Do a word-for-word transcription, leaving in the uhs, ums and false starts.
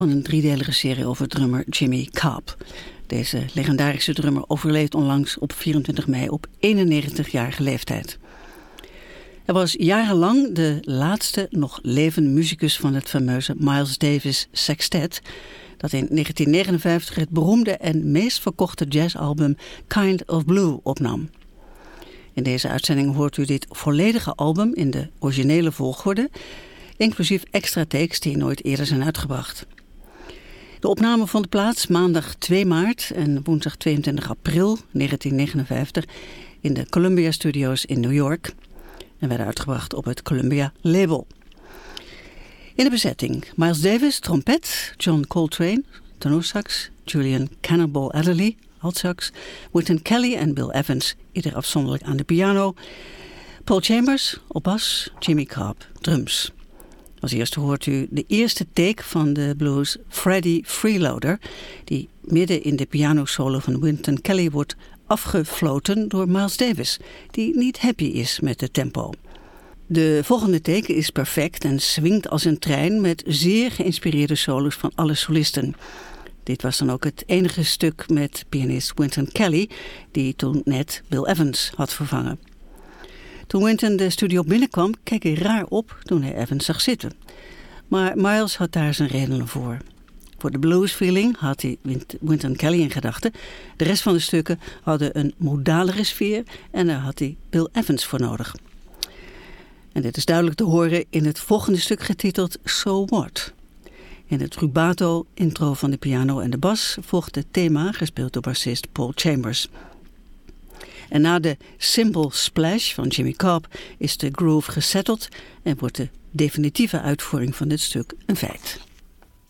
Van een driedelige serie over drummer Jimmy Cobb. Deze legendarische drummer overleed onlangs op vierentwintig mei op eenennegentigjarige leeftijd. Hij was jarenlang de laatste nog levende muzikus van het fameuze Miles Davis Sextet, dat in negentien negenenvijftig het beroemde en meest verkochte jazzalbum Kind of Blue opnam. In deze uitzending hoort u dit volledige album in de originele volgorde, inclusief extra takes die nooit eerder zijn uitgebracht. De opname vond plaats maandag twee maart en woensdag tweeëntwintig april negentien negenenvijftig in de Columbia Studios in New York en werden uitgebracht op het Columbia label. In de bezetting Miles Davis, trompet, John Coltrane, tenorsax, Julian Cannonball Adderley, altsax, Wynton Kelly en Bill Evans, ieder afzonderlijk aan de piano, Paul Chambers op bas, Jimmy Cobb, drums. Als eerste hoort u de eerste take van de blues Freddie Freeloader, die midden in de pianosolo van Wynton Kelly wordt afgefloten door Miles Davis, die niet happy is met het tempo. De volgende take is perfect en swingt als een trein met zeer geïnspireerde solos van alle solisten. Dit was dan ook het enige stuk met pianist Wynton Kelly, die toen net Bill Evans had vervangen. Toen Wynton de studio binnenkwam, keek hij raar op toen hij Evans zag zitten. Maar Miles had daar zijn redenen voor. Voor de bluesfeeling had hij Wynton Kelly in gedachten. De rest van de stukken hadden een modalere sfeer en daar had hij Bill Evans voor nodig. En dit is duidelijk te horen in het volgende stuk getiteld So What. In het rubato intro van de piano en de bas volgt het thema, gespeeld door bassist Paul Chambers. En na de cymbal splash van Jimmy Cobb is de groove gesetteld en wordt de definitieve uitvoering van dit stuk een feit.